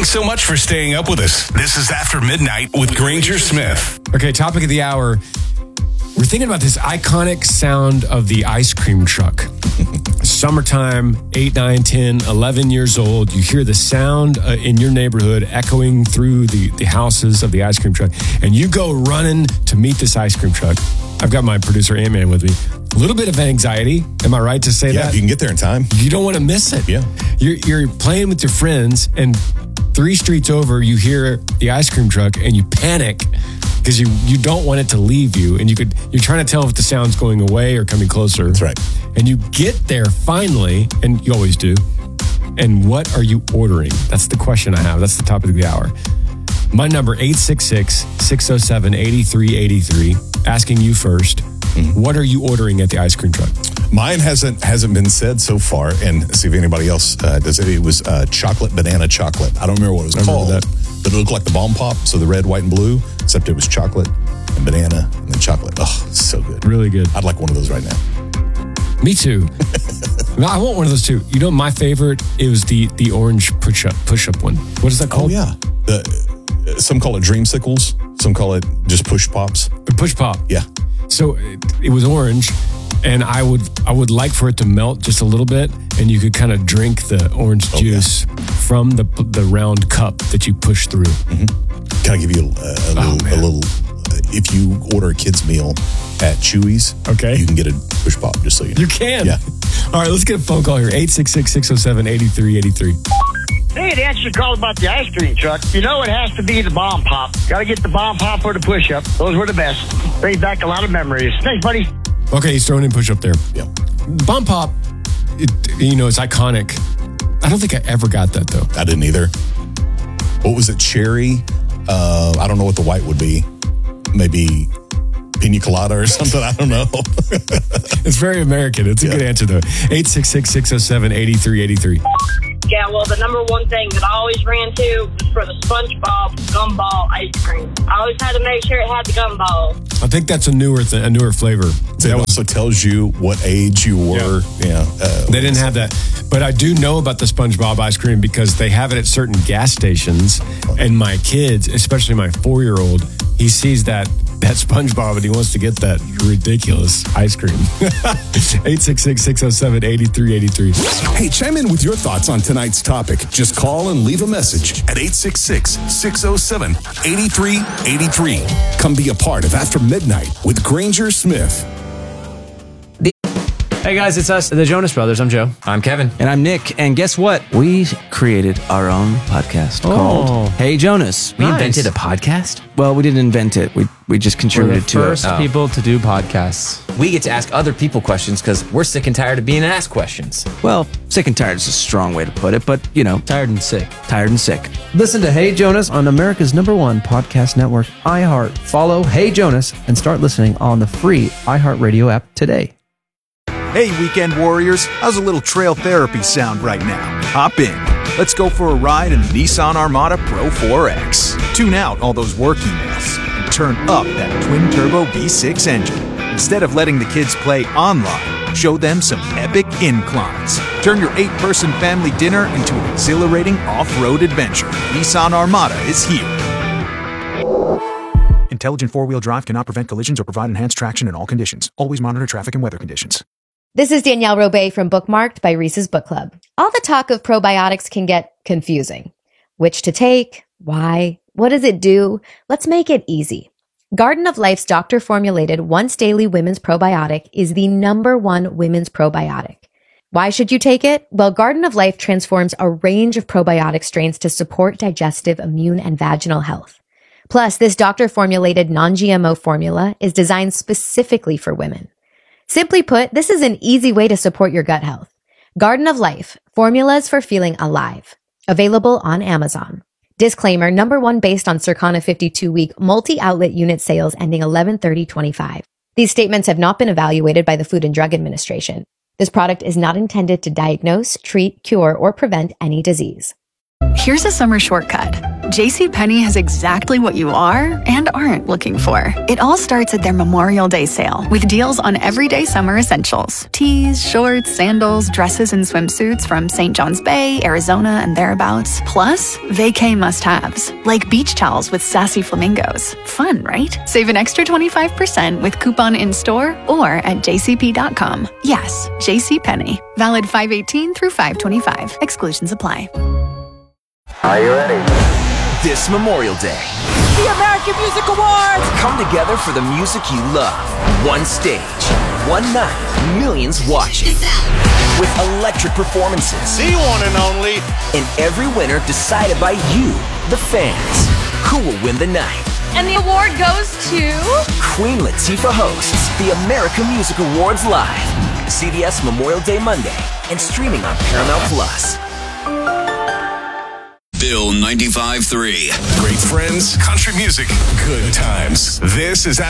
Thanks so much for staying up with us. This is After Midnight with Granger Smith. Okay, topic of the hour. We're thinking about this iconic sound of the ice cream truck. Summertime, 8, 9, 10, 11 years old. You hear the sound in your neighborhood echoing through the houses of the ice cream truck. And you go running to meet this ice cream truck. I've got my producer, Ant-Man, with me. A little bit of anxiety. Am I right to say that? Yeah, if you can get there in time. You don't want to miss it. Yeah. You're playing with your friends, and 3 streets over, you hear the ice cream truck, and you panic because you don't want it to leave you, and you're trying to tell if the sound's going away or coming closer. That's right. And you get there finally, and you always do. And what are you ordering? That's the question I have. That's the topic of the hour. My number, 866-607-8383. Asking you first, what are you ordering at the ice cream truck? Mine hasn't been said so far, and see if anybody else does it. It was chocolate banana chocolate. I don't remember what it was called, but it looked like the Bomb Pop, so the red, white, and blue, except it was chocolate and banana and then chocolate. Oh, so good. Really good. I'd like one of those right now. Me too. No, I want one of those too. You know, my favorite, it was the orange push-up one. What is that called? Oh, yeah. Some call it dreamsicles. Some call it just push pops. Push pop. Yeah. So it was orange, and I would like for it to melt just a little bit, and you could kind of drink the orange juice from the round cup that you push through. Mm-hmm. Can I give you a little? If you order a kid's meal at Chewy's, okay, you can get a push pop. Just so you know. You can. Yeah. All right, let's get a phone call here. 866-607-8383. Hey, to answer your call about the ice cream truck, you know it has to be the Bomb Pop. Got to get the Bomb Pop or the push-up. Those were the best. Brings back a lot of memories. Thanks, buddy. Okay, he's throwing in push-up there. Yeah. Bomb Pop, it's iconic. I don't think I ever got that, though. I didn't either. What was it, cherry? I don't know what the white would be. Maybe pina colada or something. I don't know. It's very American. It's a good answer, though. 866-607-8383. Yeah, well, the number one thing that I always ran to was for the SpongeBob gumball ice cream. I always had to make sure it had the gumball. I think that's a newer flavor. It also tells you what age you were. Yeah. They didn't have that. But I do know about the SpongeBob ice cream because they have it at certain gas stations. And my kids, especially my 4-year-old, he sees that SpongeBob and he wants to get that ridiculous ice cream. 866-607-8383. Hey, chime in with your thoughts on tonight's topic. Just call and leave a message at 866-607-8383. Come be a part of After Midnight with Granger Smith. Hey guys, it's us, the Jonas Brothers. I'm Joe. I'm Kevin. And I'm Nick. And guess what? We created our own podcast called Hey Jonas. We invented a podcast? Well, we didn't invent it. We just contributed to it. We're the first people to do podcasts. We get to ask other people questions because we're sick and tired of being asked questions. Well, sick and tired is a strong way to put it, but, Tired and sick. Tired and sick. Listen to Hey Jonas on America's #1 podcast network, iHeart. Follow Hey Jonas and start listening on the free iHeartRadio app today. Hey, weekend warriors, how's a little trail therapy sound right now? Hop in. Let's go for a ride in the Nissan Armada Pro 4X. Tune out all those work emails and turn up that twin-turbo V6 engine. Instead of letting the kids play online, show them some epic inclines. Turn your 8-person family dinner into an exhilarating off-road adventure. Nissan Armada is here. Intelligent four-wheel drive cannot prevent collisions or provide enhanced traction in all conditions. Always monitor traffic and weather conditions. This is Danielle Robay from Bookmarked by Reese's Book Club. All the talk of probiotics can get confusing. Which to take? Why? What does it do? Let's make it easy. Garden of Life's doctor-formulated once-daily women's probiotic is the #1 women's probiotic. Why should you take it? Well, Garden of Life transforms a range of probiotic strains to support digestive, immune, and vaginal health. Plus, this doctor-formulated non-GMO formula is designed specifically for women. Simply put, this is an easy way to support your gut health. Garden of Life, formulas for feeling alive. Available on Amazon. Disclaimer, #1 based on Circana 52-week multi-outlet unit sales ending 11/30/25. These statements have not been evaluated by the Food and Drug Administration. This product is not intended to diagnose, treat, cure, or prevent any disease. Here's a summer shortcut. JCPenney has exactly what you are and aren't looking for. It all starts at their Memorial Day sale with deals on everyday summer essentials. Tees, shorts, sandals, dresses, and swimsuits from St. John's Bay, Arizona, and thereabouts. Plus, vacay must-haves, like beach towels with sassy flamingos. Fun, right? Save an extra 25% with coupon in-store or at jcp.com. Yes, JCPenney. Valid 5/18 through 5/25. Exclusions apply. Are you ready? This Memorial Day, the American Music Awards come together for the music you love. One stage, one night, millions watching. With electric performances. The one and only. And every winner decided by you, the fans. Who will win the night? And the award goes to... Queen Latifah hosts the American Music Awards live. CBS Memorial Day Monday and streaming on Paramount Plus. Bill 95.3. Great friends, country music, good times. This is